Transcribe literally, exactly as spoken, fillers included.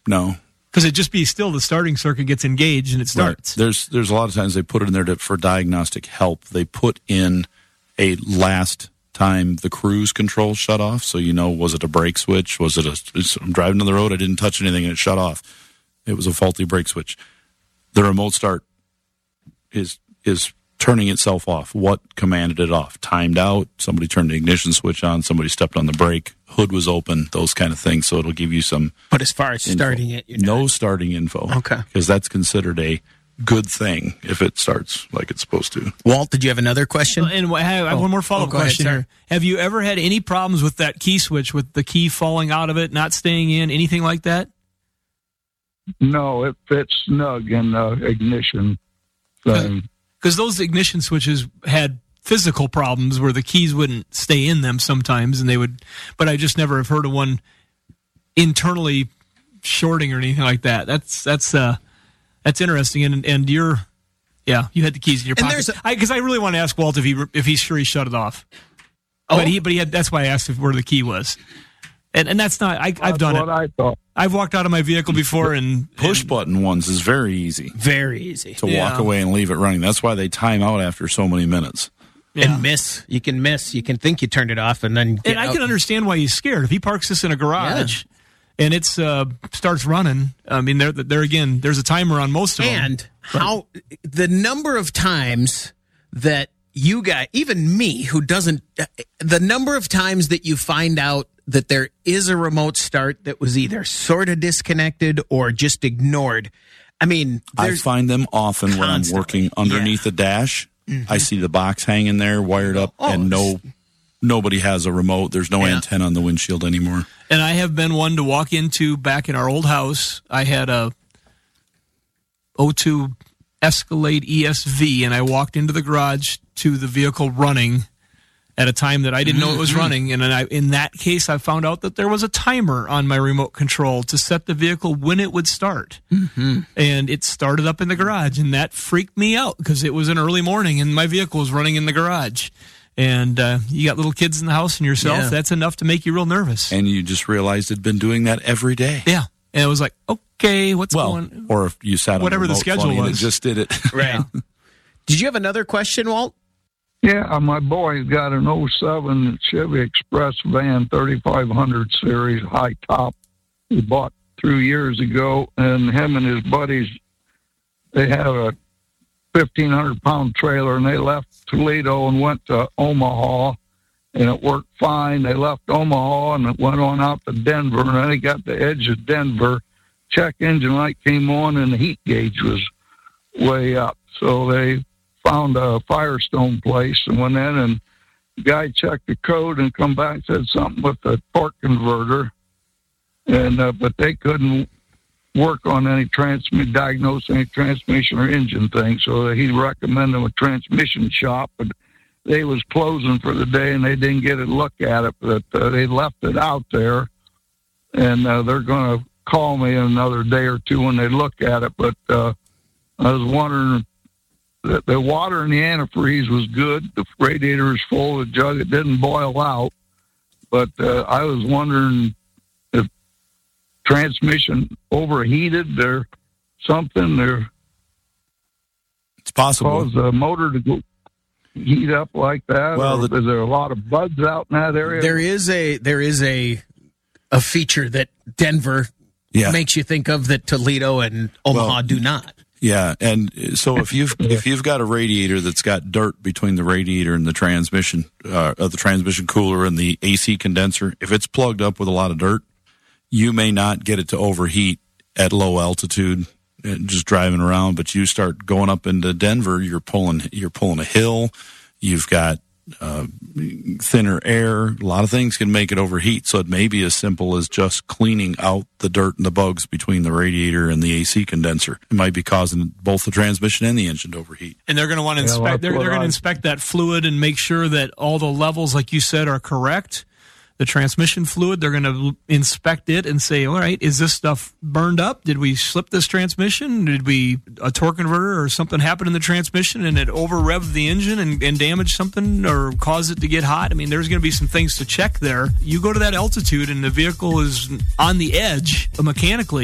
no. Because it'd just be still the starting circuit gets engaged and it starts. Right. There's there's a lot of times they put it in there to, for diagnostic help. They put in a last time the cruise control shut off, so you know, was it a brake switch? Was it a? I'm driving down the road, I didn't touch anything, and it shut off. It was a faulty brake switch. The remote start is is turning itself off. What commanded it off? Timed out. Somebody turned the ignition switch on. Somebody stepped on the brake. Hood was open. Those kind of things. So it'll give you some. But as far as info. starting it, you're no not. starting info. Okay, because that's considered a good thing if it starts like it's supposed to. Walt, did you have another question? And I have Oh. one more follow-up Oh, go ahead, question sir. here. Have you ever had any problems with that key switch, with the key falling out of it, not staying in, anything like that? No, it fits snug in the ignition thing. Because those ignition switches had physical problems where the keys wouldn't stay in them sometimes, and they would. But I just never have heard of one internally shorting or anything like that. That's that's uh, that's interesting. And and you're, yeah, you had the keys in your And pocket. there's Because I, I really want to ask Walt if he if he's sure he shut it off. Oh. But he but he had. That's why I asked if where the key was. And and that's not. I, I've That's done what it. I thought. I've walked out of my vehicle before and Push and, button ones is very easy Very easy. to Yeah. walk away and leave it running. That's why they time out after so many minutes. yeah. And miss. You can miss. You can think you turned it off and then get And I out. can understand why he's scared. If he parks this in a garage and it's uh, starts running, I mean, there, there again, there's a timer on most of them. And how the number of times that you guys, even me, who doesn't, the number of times that you find out that there is a remote start that was either sort of disconnected or just ignored. I mean, I there's find them often when I'm constantly, working underneath the dash. Mm-hmm. I see the box hanging there, wired up, Oh, and no, nobody has a remote. There's no Yeah. antenna on the windshield anymore. And I have been one to walk into back in our old house. I had a oh two Escalade E S V, and I walked into the garage to the vehicle running at a time that I didn't know it was running. And then I, in that case, I found out that there was a timer on my remote control to set the vehicle when it would start. Mm-hmm. And it started up in the garage, and that freaked me out because it was an early morning and my vehicle was running in the garage. And uh, you got little kids in the house and yourself, Yeah. that's enough to make you real nervous. And you just realized it'd been doing that every day. Yeah. And it was like, okay, what's Well, going or if you sat on Whatever the remote schedule funny and was. it just did it. right. Did you have another question, Walt? Yeah, my boy's got an oh seven Chevy Express van, thirty-five hundred series, high top. He bought three years ago, and him and his buddies, they had a fifteen hundred pound trailer, and they left Toledo and went to Omaha, and it worked fine. They left Omaha and it went on out to Denver, and then they got to the edge of Denver. Check engine light came on, and the heat gauge was way up. So they found a Firestone place and went in, and the guy checked the code and come back and said something with the torque converter, and uh, but they couldn't work on any transmission, diagnose any transmission or engine thing. So he recommended a transmission shop, but they was closing for the day and they didn't get a look at it. But uh, they left it out there, and uh, they're going to call me in another day or two when they look at it. But uh, I was wondering. The, the water in the antifreeze was good. The radiator was full. The jug, it didn't boil out. But uh, I was wondering if transmission overheated or something, or It's possible. caused the motor to go heat up like that. Well, Or the- is there a lot of bugs out in that area? There is a there is a a feature that Denver Yeah. makes you think of that Toledo and Omaha Well, do not. Yeah, and so if you've if you've got a radiator that's got dirt between the radiator and the transmission, uh, uh, the transmission cooler and the A C condenser, if it's plugged up with a lot of dirt, you may not get it to overheat at low altitude, uh, just driving around. But you start going up into Denver, you're pulling you're pulling a hill, you've got uh, thinner air. A lot of things can make it overheat. So it may be as simple as just cleaning out the dirt and the bugs between the radiator and the A C condenser. It might be causing both the transmission and the engine to overheat. And they're going to want to Yeah, inspect. well, they're that's they're what going to I- inspect that fluid and make sure that all the levels, like you said, are correct. The transmission fluid, they're going to inspect it and say, all right, is this stuff burned up? Did we slip this transmission? Did we, a torque converter or something happened in the transmission and it over revved the engine and, and damaged something or caused it to get hot? I mean, there's going to be some things to check there. You go to that altitude and the vehicle is on the edge mechanically.